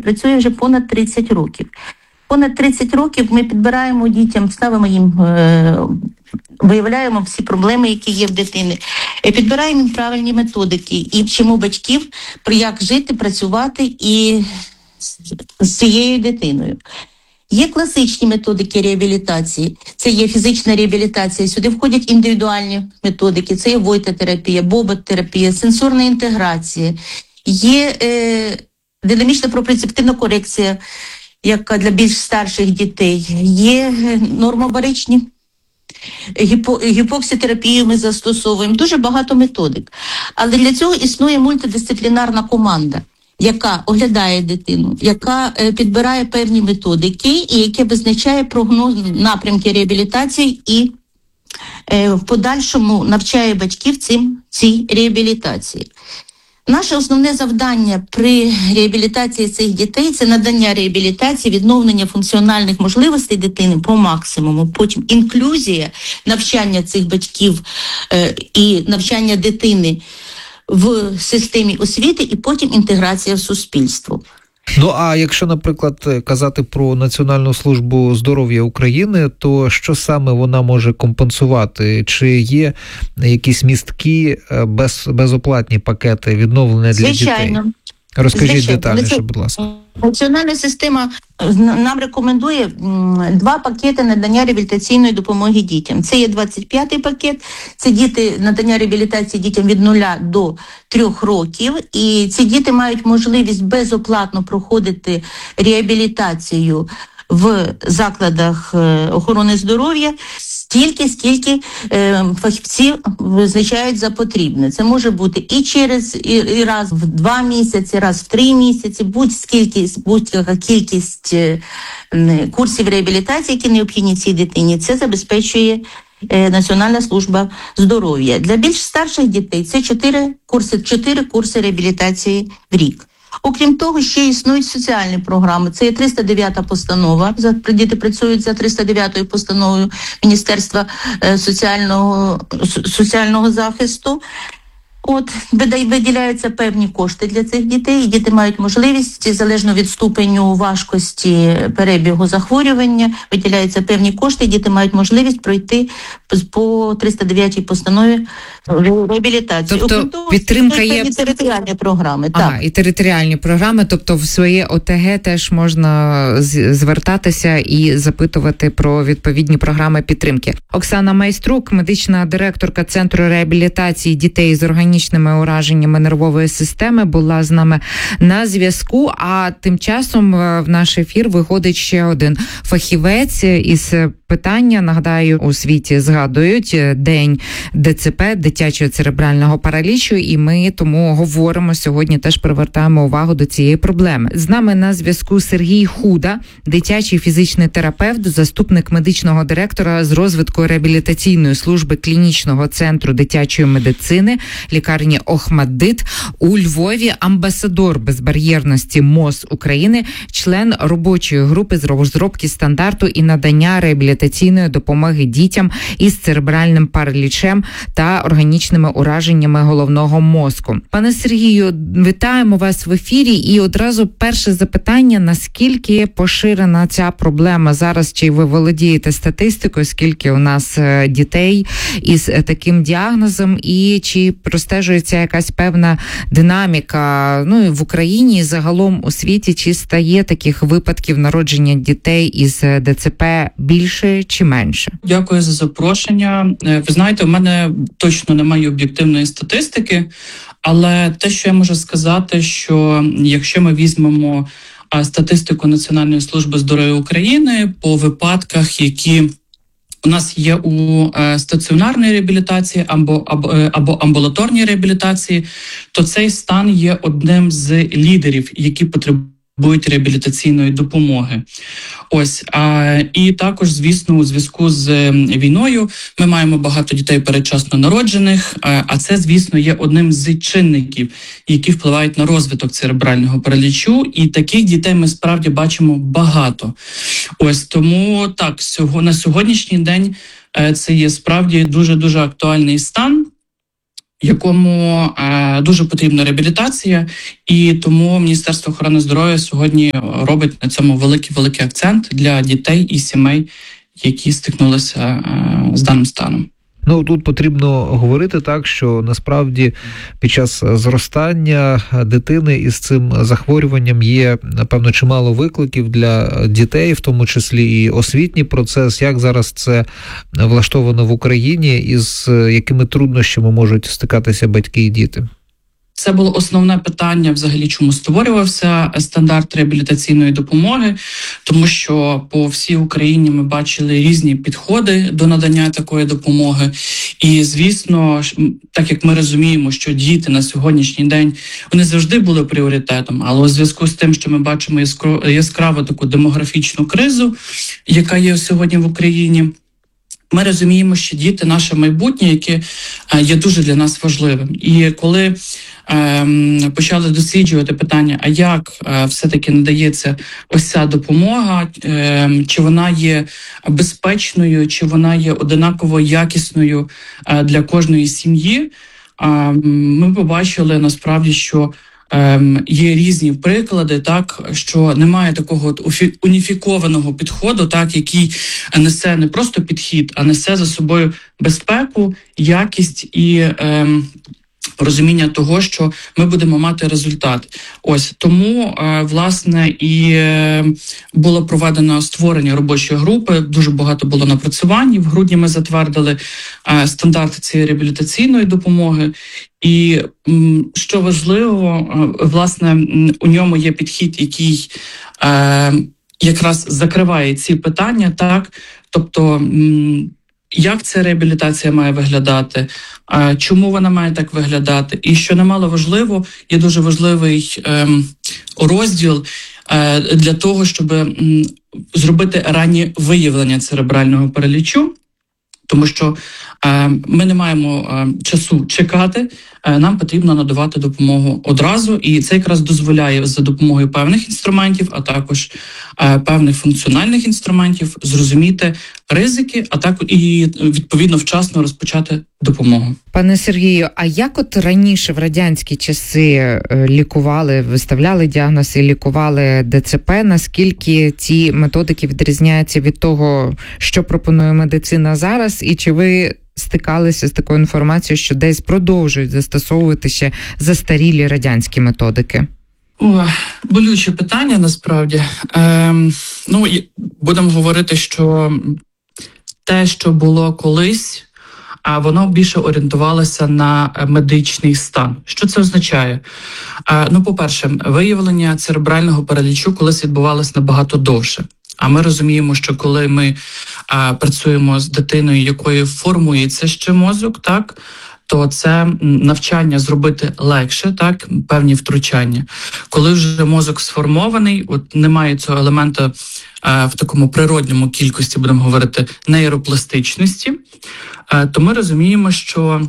працює вже понад 30 років. Понад 30 років ми підбираємо дітям, ставимо їм, виявляємо всі проблеми, які є в дитини, підбираємо їм правильні методики і вчимо батьків, як жити, працювати і з цією дитиною. Є класичні методики реабілітації, це є фізична реабілітація, сюди входять індивідуальні методики, це є войта-терапія, бобот-терапія, сенсорна інтеграція, є динамічна пропрецептивна корекція, яка для більш старших дітей, є нормобаричні, гіпоксітерапію ми застосовуємо, дуже багато методик. Але для цього існує мультидисциплінарна команда, яка оглядає дитину, яка підбирає певні методики і яка визначає прогноз напрямки реабілітації і в подальшому навчає батьків цій реабілітації. Наше основне завдання при реабілітації цих дітей – це надання реабілітації, відновлення функціональних можливостей дитини по максимуму, потім інклюзія, навчання цих батьків і навчання дитини в системі освіти і потім інтеграція в суспільство. Ну, а якщо, наприклад, казати про Національну службу здоров'я України, то що саме вона може компенсувати? Чи є якісь місткі безоплатні пакети відновлення для дітей? Розкажіть детальніше, будь ласка. Національна система нам рекомендує 2 пакети надання реабілітаційної допомоги дітям. Це є 25-й пакет, це надання реабілітації дітям від 0 до 3 років. І ці діти мають можливість безоплатно проходити реабілітацію в закладах охорони здоров'я стільки, фахівці визначають за потрібне. Це може бути і раз в 2 місяці, раз в 3 місяці, будь-яка кількість курсів реабілітації, які необхідні цій дитині. Це забезпечує Національна служба здоров'я. Для більш старших дітей це 4 курси реабілітації в рік. Окрім того, ще існують соціальні програми. Це є 309-та постанова. Діти працюють за 309-ю постановою Міністерства соціального захисту. Виділяються певні кошти для цих дітей, і діти мають можливість, залежно від ступеню важкості перебігу захворювання, виділяються певні кошти, і діти мають можливість пройти по 309-й постанові реабілітацію. Тобто підтримка є... територіальні програми. І територіальні програми, тобто в своє ОТГ теж можна звертатися і запитувати про відповідні програми підтримки. Оксана Майструк, медична директорка Центру реабілітації дітей з органічними ураженнями нервової системи, була з нами на зв'язку, а тим часом в наш ефір виходить ще один фахівець із питання. Нагадаю, у світі згадують День ДЦП, дитячого церебрального паралічу, і ми тому говоримо сьогодні, теж привертаємо увагу до цієї проблеми. З нами на зв'язку Сергій Худа, дитячий фізичний терапевт, заступник медичного директора з розвитку реабілітаційної служби клінічного центру дитячої медицини лікарні Охмаддит у Львові, амбасадор безбар'єрності МОЗ України, член робочої групи з розробки стандарту і надання реабілітаційної допомоги дітям із церебральним паралічем та органічними ураженнями головного мозку. Пане Сергію, вітаємо вас в ефірі. І одразу перше запитання: наскільки поширена ця проблема зараз? Чи ви володієте статистикою, скільки у нас дітей із таким діагнозом, і чи простежується якась певна динаміка, і в Україні, і загалом у світі, чи стає таких випадків народження дітей із ДЦП більше чи менше? Дякую за запрошення. Ви знаєте, у мене точно немає об'єктивної статистики, але те, що я можу сказати, що якщо ми візьмемо статистику Національної служби здоров'я України по випадках, які у нас є у стаціонарній реабілітації або амбулаторній реабілітації, то цей стан є одним з лідерів, які потребують реабілітаційної допомоги. І також, звісно, у зв'язку з війною ми маємо багато дітей передчасно народжених, а це, звісно, є одним з чинників, які впливають на розвиток церебрального паралічу, і таких дітей ми справді бачимо багато. Тому так, на сьогоднішній день це є справді дуже-дуже актуальний стан. якому дуже потрібна реабілітація, і тому Міністерство охорони здоров'я сьогодні робить на цьому великий акцент для дітей і сімей, які стикнулися з даним станом. Ну, тут потрібно говорити так, що насправді під час зростання дитини із цим захворюванням є, напевно, чимало викликів для дітей, в тому числі і освітній процес. Як зараз це влаштовано в Україні і з якими труднощами можуть стикатися батьки і діти? Це було основне питання взагалі, чому створювався стандарт реабілітаційної допомоги, тому що по всій Україні ми бачили різні підходи до надання такої допомоги. І, звісно, так як ми розуміємо, що діти на сьогоднішній день, вони завжди були пріоритетом, але у зв'язку з тим, що ми бачимо яскраву таку демографічну кризу, яка є сьогодні в Україні, ми розуміємо, що діти – наше майбутнє, яке є дуже для нас важливим. І коли почали досліджувати питання, а як все-таки надається ось ця допомога, чи вона є безпечною, чи вона є одинаково якісною для кожної сім'ї, ми побачили насправді, що є різні приклади, так, що немає такого уніфікованого підходу, так, який несе не просто підхід, а несе за собою безпеку, якість і розуміння того, що ми будемо мати результат. Ось тому, власне, і було проведено створення робочої групи, дуже багато було напрацювань. В грудні ми затвердили стандарти цієї реабілітаційної допомоги. І що важливо, власне, у ньому є підхід, який якраз закриває ці питання, так, тобто як ця реабілітація має виглядати, чому вона має так виглядати. І що немало важливо, є дуже важливий розділ для того, щоб зробити раннє виявлення церебрального паралічу, тому що ми не маємо часу чекати, нам потрібно надавати допомогу одразу, і це якраз дозволяє за допомогою певних інструментів, а також певних функціональних інструментів зрозуміти ризики, а також і відповідно вчасно розпочати допомогу. Пане Сергію, а як от раніше в радянські часи лікували, виставляли діагноз і лікували ДЦП, наскільки ці методики відрізняються від того, що пропонує медицина зараз, і чи ви стикалися з такою інформацією, що десь продовжують застосовувати ще застарілі радянські методики? Болюче питання, насправді. Будемо говорити, що те, що було колись, воно більше орієнтувалося на медичний стан. Що це означає? По-перше, виявлення церебрального паралічу колись відбувалося набагато довше. А ми розуміємо, що коли ми працюємо з дитиною, якою формується ще мозок, так, то це навчання зробити легше, так, певні втручання. Коли вже мозок сформований, от немає цього елемента в такому природньому кількості, будемо говорити, нейропластичності, то ми розуміємо, що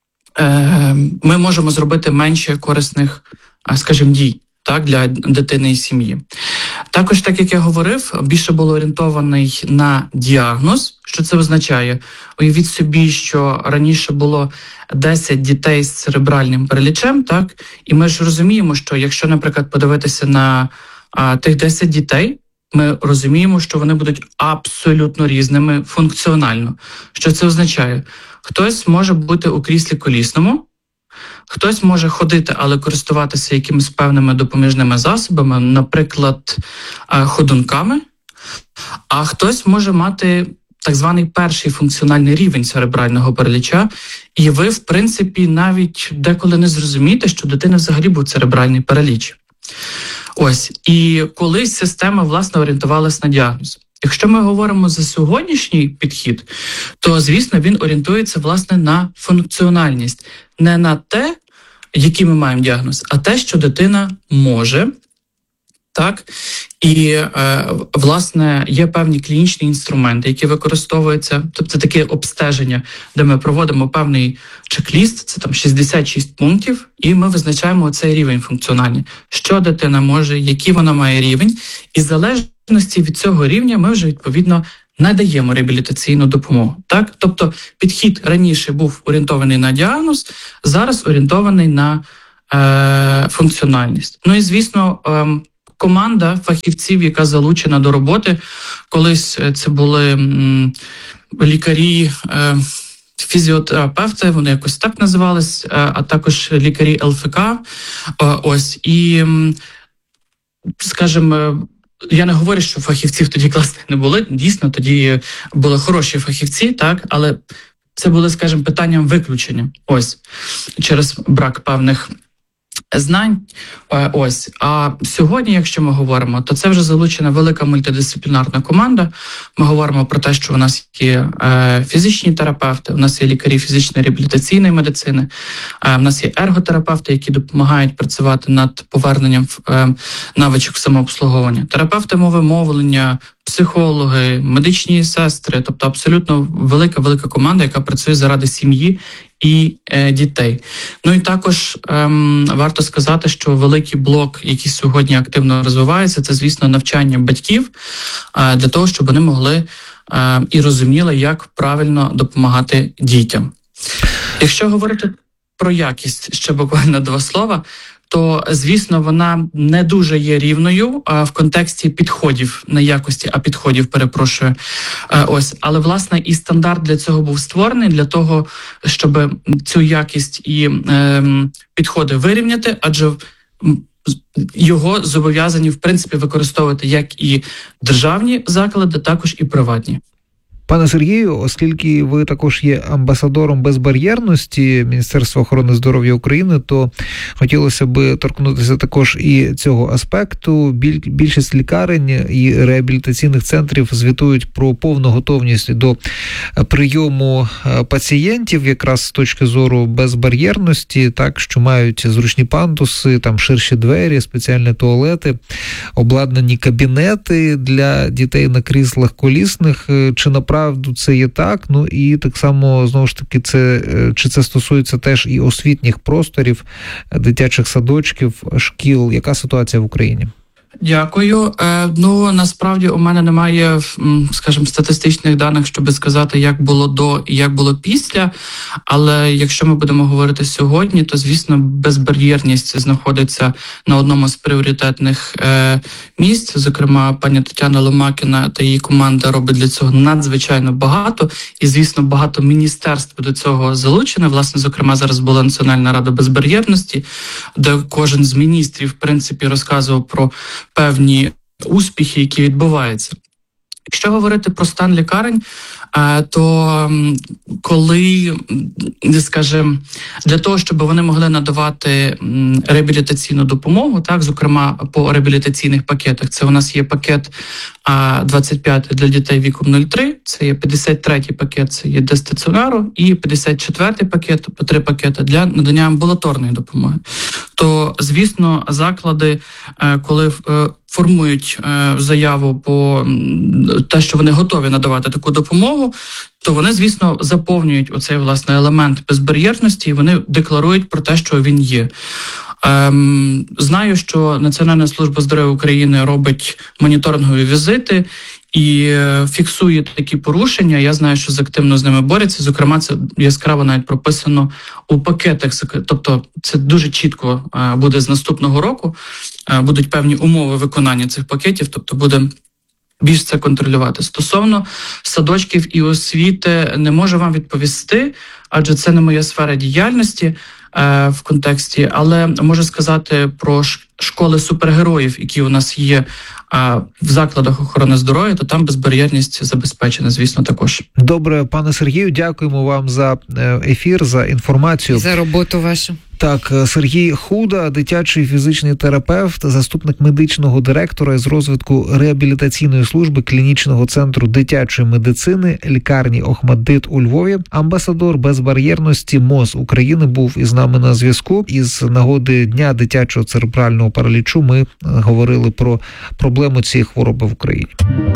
ми можемо зробити менше корисних, скажімо, дій, так, для дитини і сім'ї. Також, так як я говорив, більше було орієнтований на діагноз. Що це означає? Уявіть собі, що раніше було 10 дітей з церебральним паралічем, так? І ми ж розуміємо, що якщо, наприклад, подивитися на тих 10 дітей, ми розуміємо, що вони будуть абсолютно різними функціонально. Що це означає? Хтось може бути у кріслі колісному, хтось може ходити, але користуватися якимись певними допоміжними засобами, наприклад, ходунками, а хтось може мати так званий перший функціональний рівень церебрального параліча, і ви, в принципі, навіть деколи не зрозумієте, що дитина взагалі був церебральний параліч. Ось, і колись система, власне, орієнтувалась на діагноз. Якщо ми говоримо за сьогоднішній підхід, то, звісно, він орієнтується, власне, на функціональність. Не на те, який ми маємо діагноз, а те, що дитина може. Так? І, власне, є певні клінічні інструменти, які використовуються, тобто це таке обстеження, де ми проводимо певний чек-ліст, це там 66 пунктів, і ми визначаємо цей рівень функціональний. Що дитина може, який вона має рівень, і в залежності від цього рівня ми вже, відповідно, надаємо реабілітаційну допомогу. Так? Тобто підхід раніше був орієнтований на діагноз, зараз орієнтований на функціональність. Ну і, звісно, команда фахівців, яка залучена до роботи, колись це були лікарі, фізіотерапевти, вони якось так називались, а також лікарі ЛФК. Ось, і, скажімо, я не говорю, що фахівців тоді класних не були, дійсно, тоді були хороші фахівці, так, але це було, скажімо, питанням виключення, ось, через брак певних знань. Ось. А сьогодні, якщо ми говоримо, то це вже залучена велика мультидисциплінарна команда. Ми говоримо про те, що у нас є фізичні терапевти, у нас є лікарі фізичної реабілітаційної медицини, у нас є ерготерапевти, які допомагають працювати над поверненням навичок самообслуговування, терапевти мови мовлення, психологи, медичні сестри, тобто абсолютно велика команда, яка працює заради сім'ї і дітей. Ну і також варто сказати, що великий блок, який сьогодні активно розвивається, це, звісно, навчання батьків для того, щоб вони могли і розуміли, як правильно допомагати дітям. Якщо говорити про якість, ще буквально 2 слова, то, звісно, вона не дуже є рівною в контексті підходів, не якості, а підходів, перепрошую. Ось, але, власне, і стандарт для цього був створений, для того, щоб цю якість і підходи вирівняти, адже його зобов'язані, в принципі, використовувати як і державні заклади, також і приватні. Пане Сергію, оскільки ви також є амбасадором безбар'єрності Міністерства охорони здоров'я України, то хотілося б торкнутися також і цього аспекту. Більшість лікарень і реабілітаційних центрів звітують про повну готовність до прийому пацієнтів якраз з точки зору безбар'єрності, так, що мають зручні пандуси, там ширші двері, спеціальні туалети, обладнані кабінети для дітей на кріслах колісних. Чи направду це є так? Ну і так само, знову ж таки, чи це стосується теж і освітніх просторів, дитячих садочків, шкіл? Яка ситуація в Україні? Дякую. Ну, насправді у мене немає, скажімо, статистичних даних, щоб сказати, як було до і як було після. Але якщо ми будемо говорити сьогодні, то, звісно, безбар'єрність знаходиться на одному з пріоритетних місць. Зокрема, пані Тетяна Ломакіна та її команда робить для цього надзвичайно багато. І, звісно, багато міністерств до цього залучено. Власне, зокрема, зараз була Національна рада безбар'єрності, де кожен з міністрів, в принципі, розказував про певні успіхи, які відбуваються. Якщо говорити про стан лікарень, то коли, скажімо, для того, щоб вони могли надавати реабілітаційну допомогу, так, зокрема по реабілітаційних пакетах, це у нас є пакет 25 для дітей віком 0-3, це є 53-й пакет, це є для стаціонару, і 54-й пакет, тобто 3 пакети для надання амбулаторної допомоги. То, звісно, заклади, коли формують заяву по те, що вони готові надавати таку допомогу, то вони, звісно, заповнюють оцей, власне, елемент безбар'єрності і вони декларують про те, що він є. Знаю, що Національна служба здоров'я України робить моніторингові візити і фіксує такі порушення. Я знаю, що активно з ними борються. Зокрема, це яскраво навіть прописано у пакетах. Тобто це дуже чітко буде з наступного року. Будуть певні умови виконання цих пакетів, тобто буде більш це контролювати. Стосовно садочків і освіти не можу вам відповісти, адже це не моя сфера діяльності в контексті, але можу сказати про школи супергероїв, які у нас є в закладах охорони здоров'я, то там безбар'єрність забезпечена, звісно, також. Добре, пане Сергію, дякуємо вам за ефір, за інформацію. За роботу вашу. Так, Сергій Худа, дитячий фізичний терапевт, заступник медичного директора із розвитку реабілітаційної служби клінічного центру дитячої медицини лікарні Охмаддит у Львові, амбасадор безбар'єрності МОЗ України був із нами на зв'язку. Із нагоди Дня дитячого церебрального паралічу ми говорили про проблему цієї хвороби в Україні.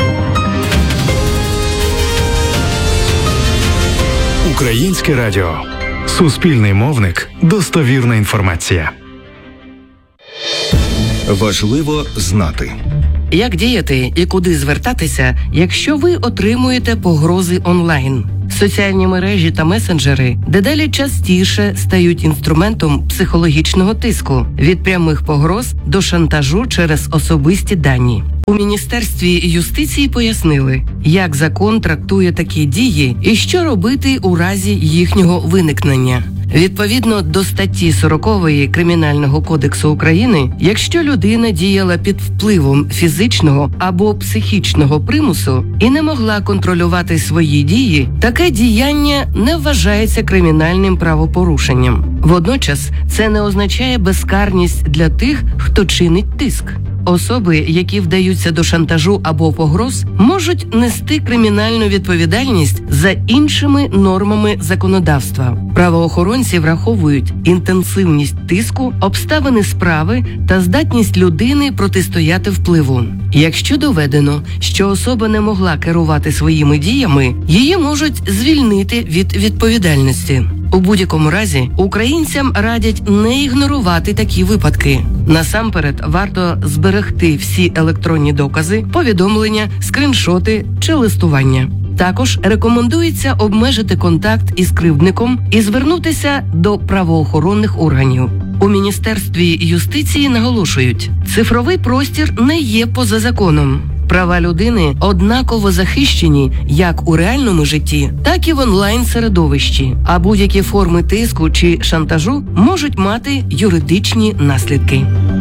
Українське радіо. Суспільний мовник. Достовірна інформація. Важливо знати. Як діяти і куди звертатися, якщо ви отримуєте погрози онлайн? Соціальні мережі та месенджери дедалі частіше стають інструментом психологічного тиску від прямих погроз до шантажу через особисті дані. У Міністерстві юстиції пояснили, як закон трактує такі дії і що робити у разі їхнього виникнення. Відповідно до статті 40 Кримінального кодексу України, якщо людина діяла під впливом фізичного або психічного примусу і не могла контролювати свої дії, таке діяння не вважається кримінальним правопорушенням. Водночас це не означає безкарність для тих, хто чинить тиск. Особи, які вдаються до шантажу або погроз, можуть нести кримінальну відповідальність за іншими нормами законодавства. Правоохоронці враховують інтенсивність тиску, обставини справи та здатність людини протистояти впливу. Якщо доведено, що особа не могла керувати своїми діями, її можуть звільнити від відповідальності. У будь-якому разі, українцям радять не ігнорувати такі випадки. Насамперед, варто зберегти всі електронні докази, повідомлення, скріншоти чи листування. Також рекомендується обмежити контакт із кривдником і звернутися до правоохоронних органів. У Міністерстві юстиції наголошують, цифровий простір не є поза законом. Права людини однаково захищені як у реальному житті, так і в онлайн-середовищі, а будь-які форми тиску чи шантажу можуть мати юридичні наслідки.